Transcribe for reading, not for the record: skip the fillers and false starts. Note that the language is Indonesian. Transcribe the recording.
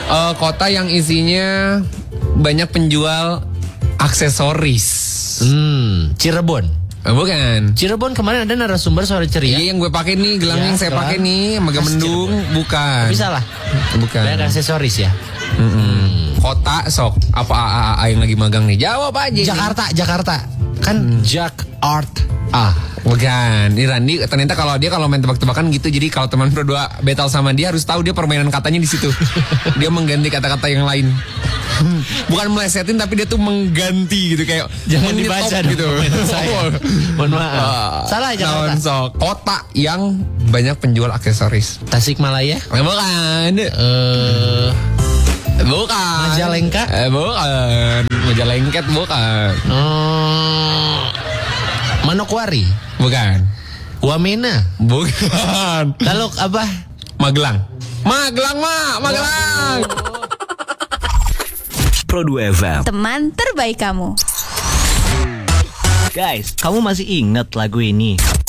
Kota yang isinya banyak penjual aksesoris. Cirebon. Bukan. Cirebon kemarin ada narasumber suara ceria. Iya yang gue pakai nih, gelang Ya, yang saya gelang. pakai nih, Megamendung. Bukan. Tapi salah. Bukan. Ada aksesoris ya. Kota sok. Apa AAA yang lagi magang nih? Jawab aja. Jakarta. Kan Jakarta. Bukan. Ini Randi ternyata kalau main tebak-tebakan gitu. Jadi kalau teman berdua battle sama dia harus tahu dia permainan katanya di situ. Dia mengganti kata-kata yang lain. Bukan melesetin tapi dia tuh mengganti gitu kayak Jangan menyetop dibaca dong gitu. permainan saya. Mohon maaf. Salah Jakarta. Naon sok. Kota yang banyak penjual aksesoris. Tasikmalaya. Bukan. Bukan. Majalengka? Bukan. Majalengket bukan. Manokwari. Bukan. Wamena. Bukan. Lalu apa? Magelang. Magelang. Pro 2 FM. Teman terbaik kamu. Guys, kamu masih ingat lagu ini?